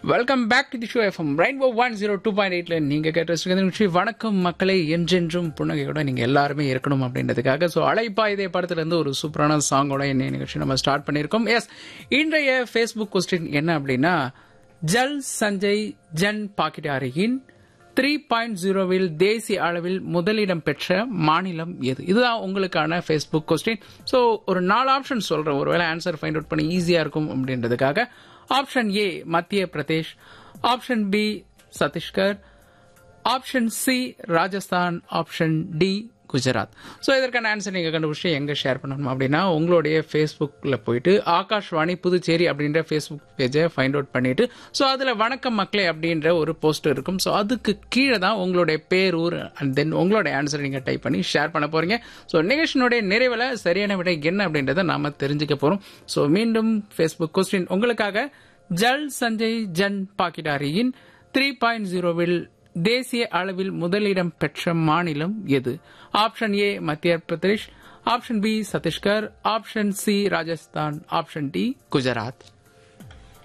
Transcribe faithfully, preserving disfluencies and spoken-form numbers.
Welcome back to the show FM rainbow one zero two point எயிட்ல நீங்க கேட்டு வணக்கம் மக்களை என்றென்றும் புன்னகையோட நீங்க எல்லாருமே இருக்கணும் அப்படின்றதுக்காக ஸோ அழைப்பா இதே படத்துல இருந்து ஒரு சூப்பரான சாங்கோட என்ன நிகழ்ச்சி நம்ம ஸ்டார்ட் பண்ணியிருக்கோம். எஸ், இன்றைய ஃபேஸ்புக் கொஸ்டின் என்ன அப்படின்னா, ஜல் சஞ்சய் ஜன் பாக்கிட்டாரியின் த்ரீ பாயிண்ட் ஜீரோவில் தேசிய அளவில் முதலிடம் பெற்ற மாநிலம் எது? இதுதான் உங்களுக்கான ஃபேஸ்புக் கொஸ்டின். ஸோ ஒரு நாலு ஆப்ஷன் சொல்றேன், ஒருவேளை ஆன்சர் ஃபைண்ட் அவுட் பண்ணி ஈஸியா இருக்கும் அப்படின்றதுக்காக. ஆப்ஷன் ஏ மத்திய Pradesh, option B Chhattisgarh, option C Rajasthan, option D Gujarat. So இதற்கான ஆன்சர் நீங்கள் கண்டுபிடிச்சி எங்கே ஷேர் பண்ணணும் அப்படின்னா, உங்களுடைய ஃபேஸ்புக்கில் போயிட்டு ஆகாஷ்வாணி புதுச்சேரி அப்படின்ற ஃபேஸ்புக் பேஜை ஃபைண்ட் அவுட் பண்ணிட்டு, ஸோ அதில் வணக்கம் மக்களே அப்படின்ற ஒரு போஸ்ட் இருக்கும். ஸோ அதுக்கு கீழே தான் உங்களுடைய பேர், ஊர் அண்ட் தென் உங்களுடைய ஆன்சரை நீங்கள் டைப் பண்ணி ஷேர் பண்ண போறீங்க. ஸோ நிகழ்ச்சியினுடைய நிறைவில் சரியான விடை என்ன அப்படின்றத நாம தெரிஞ்சுக்க போறோம். ஸோ மீண்டும் ஃபேஸ்புக் கொஸ்டின் உங்களுக்காக, ஜல் சஞ்சய் ஜன் பாக்கிட்டாரியின் த்ரீ பாயிண்ட் ஜீரோவில் தேசிய அளவில் முதலிடம் பெற்ற மாநிலம் எது? ஆப்ஷன் ஏ மத்திய Pradesh, option B Chhattisgarh, option C Rajasthan, option D Gujarat.